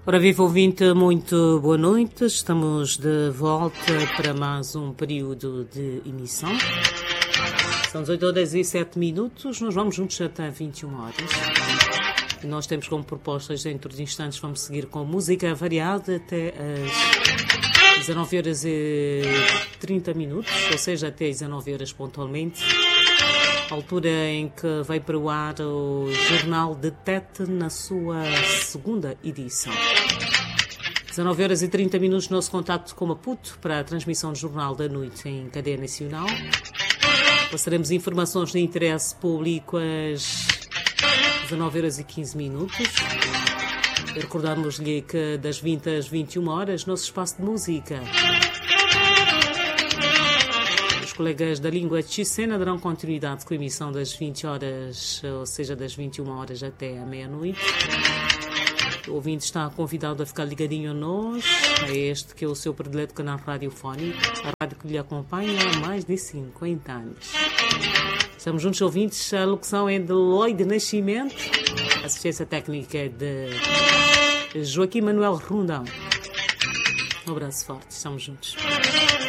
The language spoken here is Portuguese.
Ora, viva ouvinte, muito boa noite. Estamos de volta para mais um período de emissão. São 18 horas e 7 minutos. Nós vamos juntos até 21 horas. E nós temos como propostas, dentro de instantes, vamos seguir com música variada até às 19 horas e 30 minutos, ou seja, até às 19 horas pontualmente. Altura em que vai para o ar o Jornal de Tete na sua segunda edição. 19 horas e 30 minutos, nosso contacto com Maputo para a transmissão do Jornal da Noite em cadeia nacional. Passaremos informações de interesse público às 19 horas e 15 minutos. Recordamos-lhe que das 20 às 21 horas, nosso espaço de música. Os colegas da língua chicena darão continuidade com a emissão das 20 horas, ou seja, das 21 horas até à meia-noite. O ouvinte está convidado a ficar ligadinho a nós, a este que é o seu predileto canal radiofónico, a rádio que lhe acompanha há mais de 50 anos. Estamos juntos, ouvintes. A locução é de Lloyd Nascimento, a assistência técnica é de Joaquim Manuel Rondão. Um abraço forte, estamos juntos.